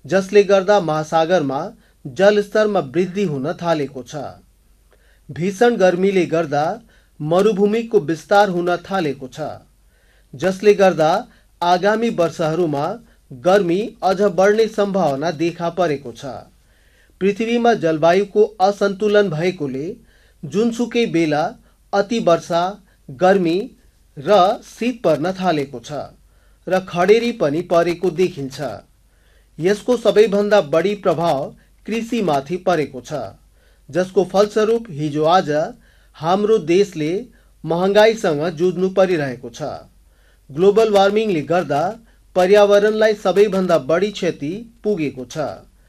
जसले गर्दा महासागरमा जलस्तरमा वृद्धि हुन थालेको छ। भीषण गर्मीले गर्दा मरुभूमिको विस्तार हुन थालेको छ, जसले गर्दा आगामी वर्षहरूमा गर्मी अझ बढ्ने सम्भावना देखा परेको छ। पृथ्वीमा जलवायुको असन्तुलन भएकोले जुनसुकै बेला अति वर्षा, गर्मी र शीत पर्न थालेको छ र खडेरी पनि परेको देखिन्छ। यसको सबैभन्दा बढी प्रभाव कृषिमाथि परेको छ, जसको फलस्वरूप हिजो आज हाम्रो देशले महँगाईसँग जुझ्नु परिरहेको छ। ग्लोबल वार्मिङले गर्दा पर्यावरणलाई सबैभन्दा बढी क्षति पुगेको छ।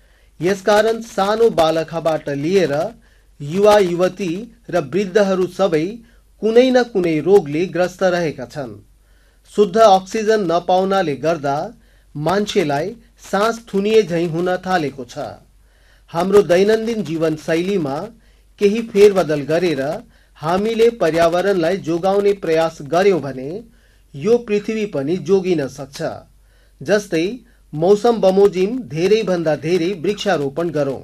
यसकारण सानो बालकबाट लिएर युवा युवती र वृद्धहरू सबै कुनै न कुनै रोगले ग्रस्त रहेका छन्। शुद्ध अक्सिजन नपाउनाले गर्दा मान्छेलाई सास थुनिए झैं हुन थालेको छ। हाम्रो दैनन्दिन जीवनशैलीमा केही फेरबदल गरेर हामीले पर्यावरणलाई जोगाउने प्रयास गर्यौं भने यो पृथ्वी पनि जोगिन सक्छ। जस्तै मौसम बमोजिम धेरैभन्दा धेरै वृक्षारोपण गरौं,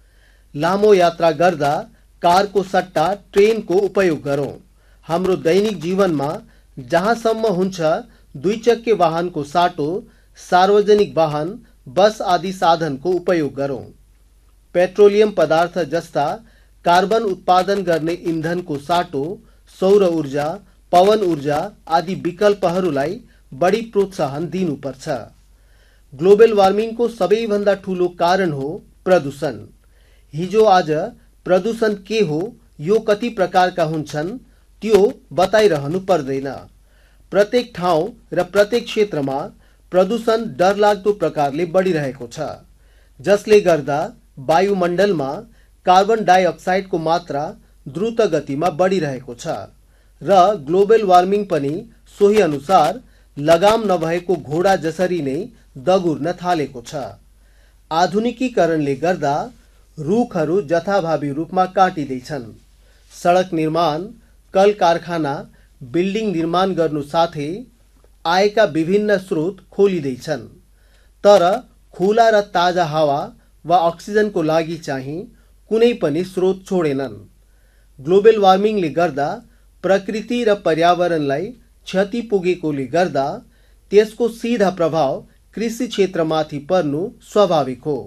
लामो यात्रा गर्दा कारको सट्टा ट्रेनको उपयोग गरौं, हाम्रो दैनिक जीवनमा जहाँसम्म हुन्छ दुई चक्के वाहनको साटो सार्वजनिक वाहन, बस आदि साधनको उपयोग गरौं। पेट्रोलियम पदार्थ जस्ता कार्बन उत्पादन गर्ने इन्धनको साटो सौर ऊर्जा, पवन ऊर्जा आदि विकल्पहरूलाई बढी प्रोत्साहन दिनुपर्छ। ग्लोबल वार्मिङको सबैभन्दा ठूलो कारण हो प्रदूषण। हिजो आज प्रदूषण के हो, यो कति प्रकारका हुन्छन् त्यो बताइरहनु पर्दैन। प्रत्येक ठाउँ र प्रत्येक क्षेत्रमा प्रदूषण डरलाग्दो प्रकारले बढिरहेको छ, जसले गर्दा वायुमण्डलमा कार्बन डाइअक्साइडको मात्रा द्रुत गतिमा बढिरहेको छ र ग्लोबल वार्मिङ पनि सोही अनुसार लगाम नभएको घोडा जसरी नै दगुर्न थालेको छ। आधुनिकीकरणले गर्दा रुखहरू जथाभावी रूपमा काटिँदैछन्। सडक निर्माण, कल कारखाना, बिल्डिङ निर्माण गर्नु साथै आएका विभिन्न स्रोत खोलिँदैछन्, तर खुला र ताजा हावा वा अक्सिजनको लागि चाहिँ कुनै पनि स्रोत छोडेनन्। ग्लोबल वार्मिङले गर्दा प्रकृति र पर्यावरणलाई क्षति पुगेकोले गर्दा त्यसको सीधा प्रभाव कृषि क्षेत्रमाथि पर्नु स्वाभाविक हो।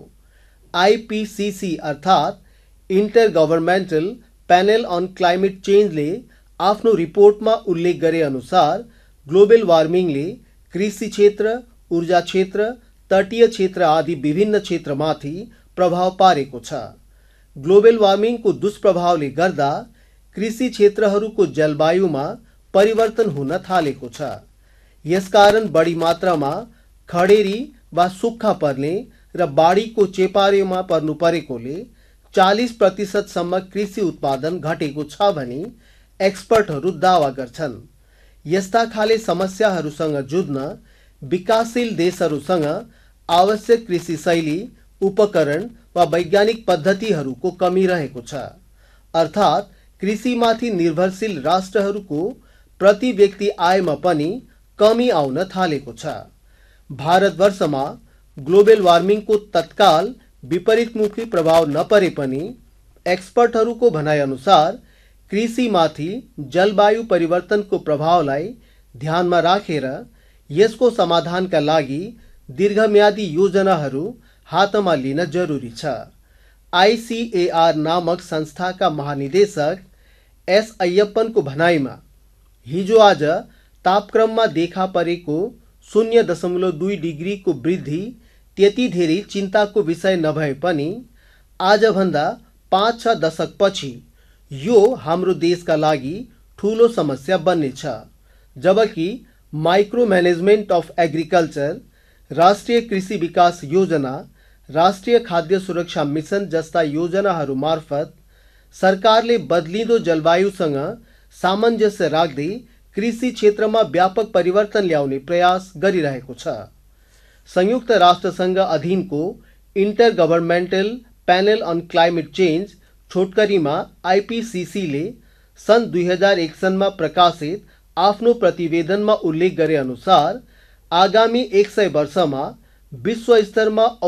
आईपीसीसी अर्थात् enter governmental panel on climate चेन्जले आफ्नो रिपोर्टमा उल्लेख गरे अनुसार ग्लोबल वार्मिङले कृषि क्षेत्र, ऊर्जा क्षेत्र, तटीय क्षेत्र आदि विभिन्न क्षेत्रमाथि प्रभाव पारेको छ। ग्लोबल वार्मिङको दुष्प्रभावले गर्दा कृषि क्षेत्रहरूको जलवायुमा परिवर्तन हुन थालेको छ। यसकारण बढी मात्रामा खडेरी वा सुक्खा पर्ने र बाढीको चेपारेमा पर्नु परेकोले 40% सम्म कृषि उत्पादन घटेको छ भनी एक्सपर्टहरू दावा गर्छन्। यस्ता खाले समस्याहरूसँग जुझ्न विकासशील देशहरूसँग आवश्यक कृषि शैली, उपकरण वा वैज्ञानिक पद्धतिहरूको कमी रहेको छ। अर्थात् कृषिमाथि निर्भरशील राष्ट्रहरूको प्रति व्यक्ति आयमा पनि कमी आउन थालेको छ। भारतवर्षमा ग्लोबल वार्मिङको तत्काल विपरीतमुखी प्रभाव नपरे पनि एक्सपर्टहरूको भनाइअनुसार कृषिमाथि जलवायु परिवर्तनको प्रभावलाई ध्यानमा राखेर यसको समाधानका लागि दीर्घम्यादी योजनाहरू हातमा लिन जरुरी छ। आईसीएआर नामक संस्थाका महानिदेशक एस अय्यप्पनको भनाइमा हिजो आज तापक्रममा देखा परेको 0.2 डिग्रीको वृद्धि त्यति धेरै चिन्ताको विषय नभए पनि आजभन्दा 5-6 दशकपछि यो हाम्रो देशका लागि ठूलो समस्या बन्नेछ। जबकि माइक्रो म्यानेजमेन्ट अफ एग्रिकल्चर, राष्ट्रिय कृषि विकास योजना, राष्ट्रिय खाद्य सुरक्षा मिशन जस्ता योजनाहरू मार्फत सरकारले बदलिँदो जलवायुसँग सामञ्जस्य राख्दै कृषि क्षेत्रमा व्यापक परिवर्तन ल्याउने प्रयास गरिरहेको छ। संयुक्त राष्ट्रसङ्घ अधीनको enter governmental panel on climate change, छोटकरीमा आईपीसीसीले सन् 2001 सनमा प्रकाशित आफ्नो प्रतिवेदनमा उल्लेख गरे अनुसार आगामी 100 वर्षमा विश्व स्तरमा